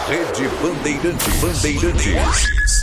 Rede Bandeirantes.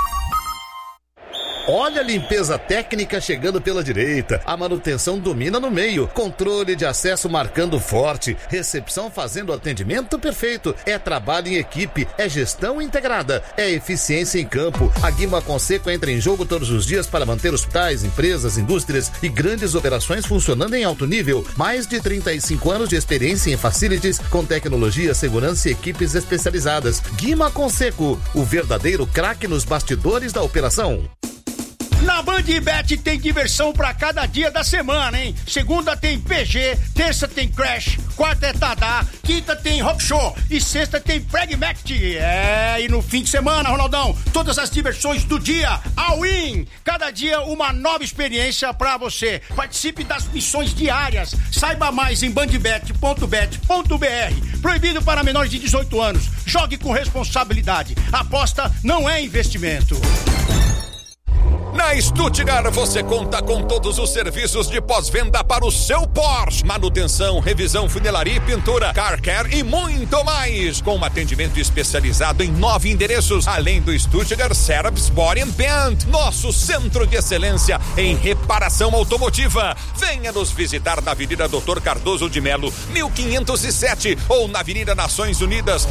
Olha a limpeza técnica chegando pela direita, a manutenção domina no meio, controle de acesso marcando forte, recepção fazendo atendimento perfeito, é trabalho em equipe, é gestão integrada, é eficiência em campo. A Guima Conseco entra em jogo todos os dias para manter hospitais, empresas, indústrias e grandes operações funcionando em alto nível. Mais de 35 anos de experiência em facilities com tecnologia, segurança e equipes especializadas. Guima Conseco, o verdadeiro craque nos bastidores da operação. Na BandBet tem diversão pra cada dia da semana, hein? Segunda tem PG, terça tem Crash, quarta é Tadá, quinta tem Rock Show e sexta tem Pragmatic. E no fim de semana, Ronaldão, todas as diversões do dia, all in! Cada dia uma nova experiência pra você. Participe das missões diárias. Saiba mais em bandbet.bet.br. Proibido para menores de 18 anos. Jogue com responsabilidade. Aposta não é investimento. Na Stuttgart você conta com todos os serviços de pós-venda para o seu Porsche. Manutenção, revisão, funilaria e pintura, car care e muito mais. Com um atendimento especializado em 9 endereços, além do Stuttgart Service Body and Paint, nosso centro de excelência em reparação automotiva. Venha nos visitar na Avenida Dr. Cardoso de Melo, 1507 ou na Avenida Nações Unidas,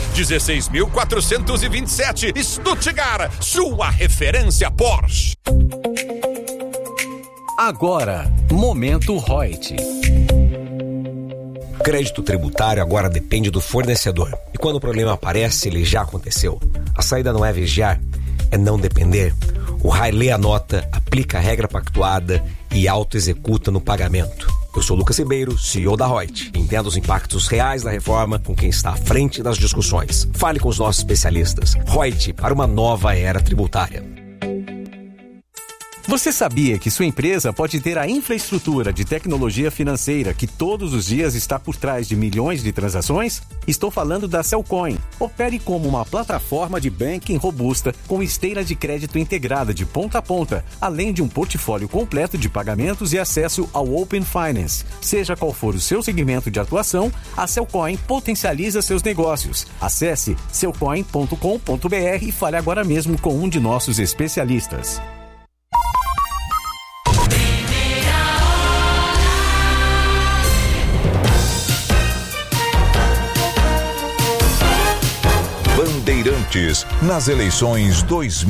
16.427. Stuttgart, sua referência Porsche. Agora, Momento Reut. Crédito tributário agora depende do fornecedor. E quando o problema aparece, ele já aconteceu. A saída não é vigiar, é não depender. O RAI lê a nota, aplica a regra pactuada e auto-executa no pagamento. Eu sou Lucas Ribeiro, CEO da Reut. Entenda os impactos reais da reforma com quem está à frente das discussões. Fale com os nossos especialistas. Reut, para uma nova era tributária. Você sabia que sua empresa pode ter a infraestrutura de tecnologia financeira que todos os dias está por trás de milhões de transações? Estou falando da Cellcoin. Opere como uma plataforma de banking robusta com esteira de crédito integrada de ponta a ponta, além de um portfólio completo de pagamentos e acesso ao Open Finance. Seja qual for o seu segmento de atuação, a Cellcoin potencializa seus negócios. Acesse cellcoin.com.br e fale agora mesmo com um de nossos especialistas. Bandeirantes nas eleições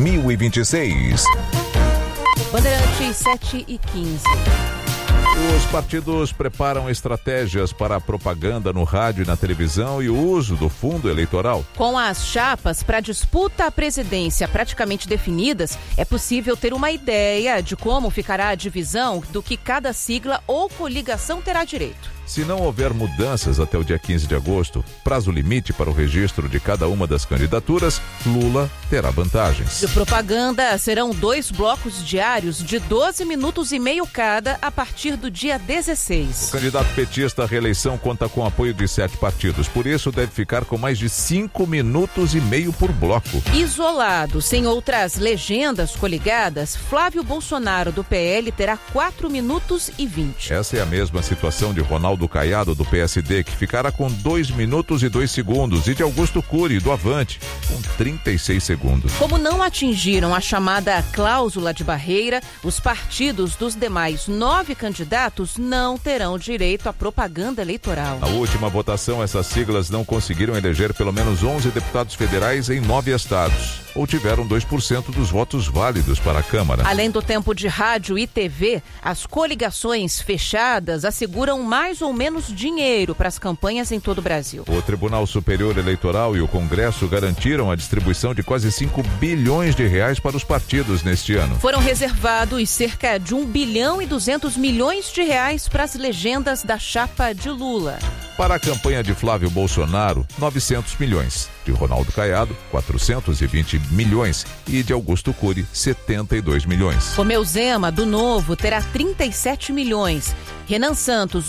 2026. Bandeirantes 7h15. Os partidos preparam estratégias para a propaganda no rádio e na televisão e o uso do fundo eleitoral. Com as chapas para disputa à presidência praticamente definidas, é possível ter uma ideia de como ficará a divisão do que cada sigla ou coligação terá direito. Se não houver mudanças até o dia 15 de agosto, prazo limite para o registro de cada uma das candidaturas, Lula terá vantagens. De propaganda, serão 2 blocos diários de 12 minutos e meio cada a partir do dia 16. O candidato petista à reeleição conta com apoio de 7 partidos, por isso deve ficar com mais de 5 minutos e meio por bloco. Isolado, sem outras legendas coligadas, Flávio Bolsonaro do PL terá 4 minutos e 20. Essa é a mesma situação de Ronaldo Caiado do PSD, que ficará com 2 minutos e 2 segundos, e de Augusto Cury do Avante, com 36 segundos. Como não atingiram a chamada cláusula de barreira, os partidos dos demais 9 candidatos não terão direito à propaganda eleitoral. Na última votação, essas siglas não conseguiram eleger pelo menos 11 deputados federais em 9 estados, ou tiveram 2% dos votos válidos para a Câmara. Além do tempo de rádio e TV, as coligações fechadas asseguram mais ou menos dinheiro para as campanhas em todo o Brasil. O Tribunal Superior Eleitoral e o Congresso garantiram a distribuição de quase 5 bilhões de reais para os partidos neste ano. Foram reservados cerca de 1 bilhão e 200 milhões de reais para as legendas da chapa de Lula. Para a campanha de Flávio Bolsonaro, 900 milhões. De Ronaldo Caiado, 420 milhões. E de Augusto Cury, 72 milhões. Romeu Zema, do Novo, terá 37 milhões. Renan Santos, do Missão,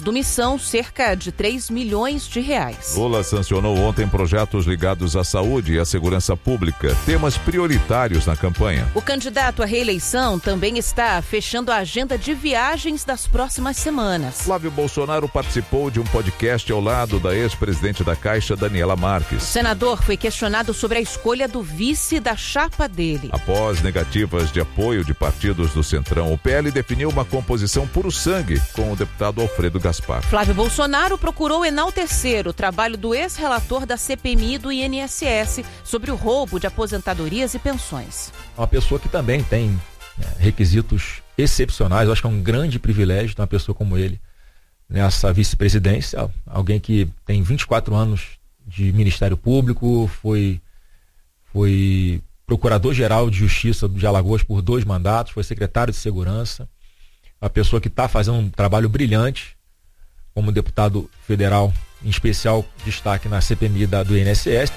são cerca de 3 milhões de reais. Lula sancionou ontem projetos ligados à saúde e à segurança pública, temas prioritários na campanha. O candidato à reeleição também está fechando a agenda de viagens das próximas semanas. Flávio Bolsonaro participou de um podcast ao lado da ex-presidente da Caixa, Daniela Marques. O senador foi questionado sobre a escolha do vice da chapa dele. Após negativas de apoio de partidos do Centrão, o PL definiu uma composição puro sangue com o deputado Alfredo Gaspar. Flávio Bolsonaro procurou enaltecer o trabalho do ex-relator da CPMI do INSS sobre o roubo de aposentadorias e pensões. Uma pessoa que também tem requisitos excepcionais, eu acho que é um grande privilégio ter uma pessoa como ele nessa vice-presidência, alguém que tem 24 anos de Ministério Público, foi procurador-geral de Justiça de Alagoas por 2 mandatos, foi secretário de Segurança, uma pessoa que está fazendo um trabalho brilhante como deputado federal, em especial destaque na CPMI do INSS.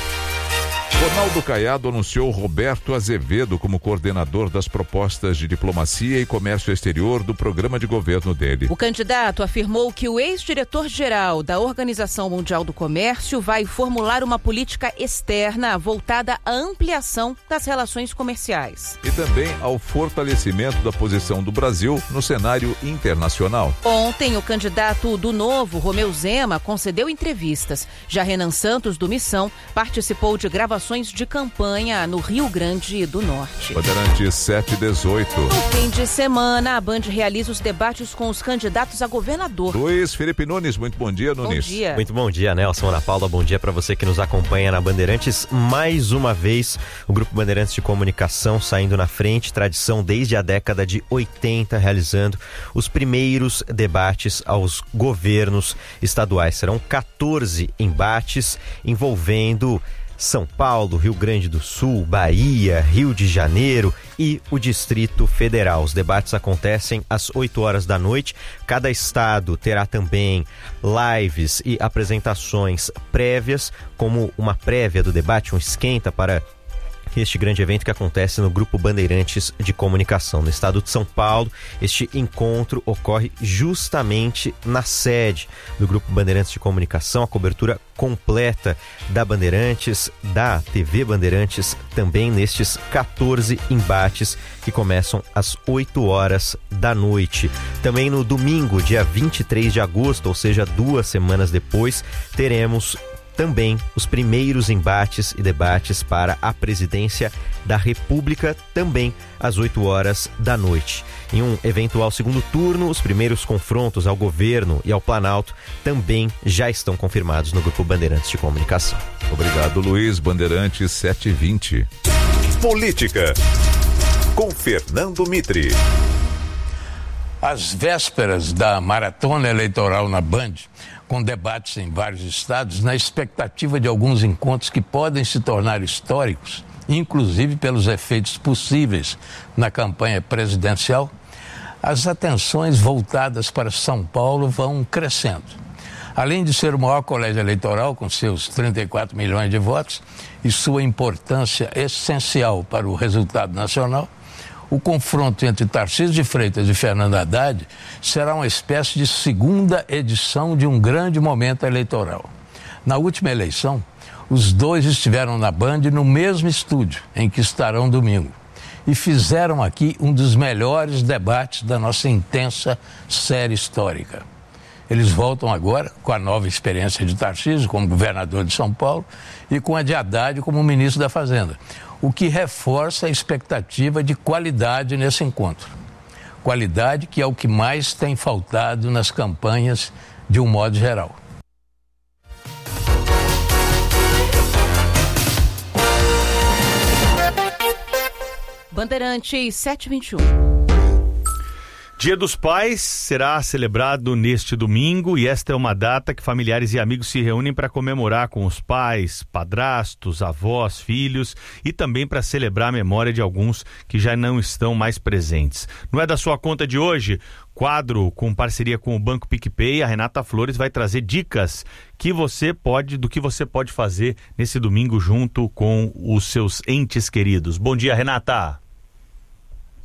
Ronaldo Caiado anunciou Roberto Azevedo como coordenador das propostas de diplomacia e comércio exterior do programa de governo dele. O candidato afirmou que o ex-diretor-geral da Organização Mundial do Comércio vai formular uma política externa voltada à ampliação das relações comerciais. E também ao fortalecimento da posição do Brasil no cenário internacional. Ontem, o candidato do Novo, Romeu Zema, concedeu entrevistas. Já Renan Santos, do Missão, participou de gravações de campanha no Rio Grande do Norte. Bandeirantes 7/18. No fim de semana, a Band realiza os debates com os candidatos a governador. Luiz Felipe Nunes, muito bom dia, Nunes. Bom dia. Muito bom dia, Nelson, Ana Paula, bom dia para você que nos acompanha na Bandeirantes. Mais uma vez, o Grupo Bandeirantes de Comunicação saindo na frente, tradição desde a década de 80, realizando os primeiros debates aos governos estaduais. Serão 14 embates envolvendo São Paulo, Rio Grande do Sul, Bahia, Rio de Janeiro e o Distrito Federal. Os debates acontecem às 8 horas da noite. Cada estado terá também lives e apresentações prévias, como uma prévia do debate, um esquenta para este grande evento que acontece no Grupo Bandeirantes de Comunicação. No estado de São Paulo, este encontro ocorre justamente na sede do Grupo Bandeirantes de Comunicação. A cobertura completa da Bandeirantes, da TV Bandeirantes, também nestes 14 embates que começam às 8 horas da noite. Também no domingo, dia 23 de agosto, ou seja, 2 semanas depois, teremos também os primeiros embates e debates para a presidência da República, também às 8 horas da noite. Em um eventual segundo turno, os primeiros confrontos ao governo e ao Planalto também já estão confirmados no Grupo Bandeirantes de Comunicação. Obrigado, Luiz. Bandeirantes 7/20. Política, com Fernando Mitre. Às vésperas da maratona eleitoral na Band, com debates em vários estados, na expectativa de alguns encontros que podem se tornar históricos, inclusive pelos efeitos possíveis na campanha presidencial, as atenções voltadas para São Paulo vão crescendo. Além de ser o maior colégio eleitoral, com seus 34 milhões de votos, e sua importância essencial para o resultado nacional, o confronto entre Tarcísio de Freitas e Fernando Haddad será uma espécie de segunda edição de um grande momento eleitoral. Na última eleição, os dois estiveram na Band no mesmo estúdio em que estarão domingo e fizeram aqui um dos melhores debates da nossa intensa série histórica. Eles voltam agora com a nova experiência de Tarcísio como governador de São Paulo e com a de Haddad como ministro da Fazenda, o que reforça a expectativa de qualidade nesse encontro. Qualidade que é o que mais tem faltado nas campanhas de um modo geral. Bandeirantes 7/21. Dia dos Pais será celebrado neste domingo e esta é uma data que familiares e amigos se reúnem para comemorar com os pais, padrastos, avós, filhos e também para celebrar a memória de alguns que já não estão mais presentes. Não é da sua conta de hoje? Quadro com parceria com o Banco PicPay, a Renata Flores vai trazer dicas do que você pode fazer nesse domingo junto com os seus entes queridos. Bom dia, Renata!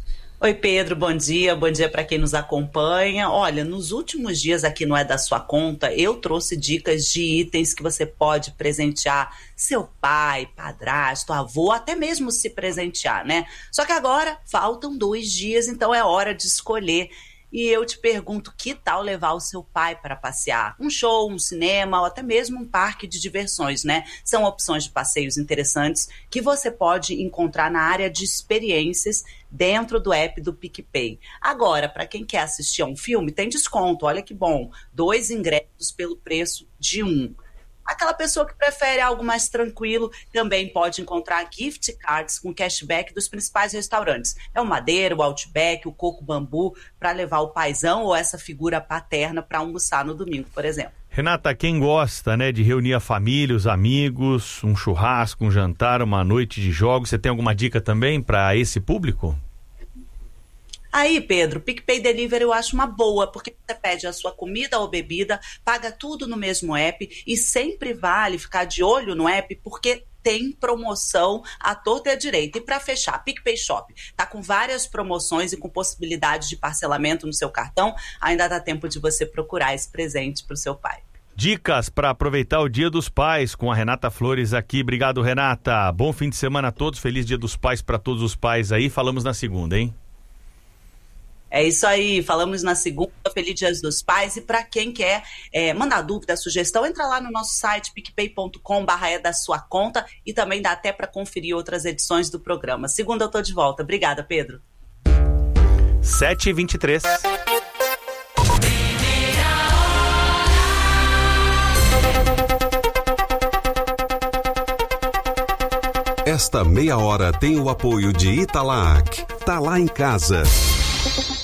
Oi, Pedro, bom dia para quem nos acompanha. Olha, nos últimos dias aqui no É da Sua Conta, eu trouxe dicas de itens que você pode presentear seu pai, padrasto, avô, até mesmo se presentear, né? Só que agora faltam 2 dias, então é hora de escolher. E eu te pergunto, que tal levar o seu pai para passear? Um show, um cinema ou até mesmo um parque de diversões, né? São opções de passeios interessantes que você pode encontrar na área de experiências dentro do app do PicPay. Agora, para quem quer assistir a um filme, tem desconto, olha que bom. 2 ingressos pelo preço de 1. Aquela pessoa que prefere algo mais tranquilo também pode encontrar gift cards com cashback dos principais restaurantes. É o Madeira, o Outback, o Coco Bambu, para levar o paizão ou essa figura paterna para almoçar no domingo, por exemplo. Renata, quem gosta, né, de reunir a família, os amigos, um churrasco, um jantar, uma noite de jogos, você tem alguma dica também para esse público? Aí, Pedro, PicPay Delivery eu acho uma boa, porque você pede a sua comida ou bebida, paga tudo no mesmo app e sempre vale ficar de olho no app, porque tem promoção à torta e à direita. E para fechar, PicPay Shop está com várias promoções e com possibilidade de parcelamento no seu cartão. Ainda dá tempo de você procurar esse presente para o seu pai. Dicas para aproveitar o Dia dos Pais com a Renata Flores aqui. Obrigado, Renata. Bom fim de semana a todos. Feliz Dia dos Pais para todos os pais aí. Falamos na segunda, hein? É isso aí, falamos na segunda, Feliz Dia dos Pais, e para quem quer mandar dúvida, sugestão, entra lá no nosso site picpay.com/é da sua conta e também dá até para conferir outras edições do programa. Segunda eu tô de volta. Obrigada, Pedro. 7h23. Esta meia hora tem o apoio de Italac. Tá lá em casa.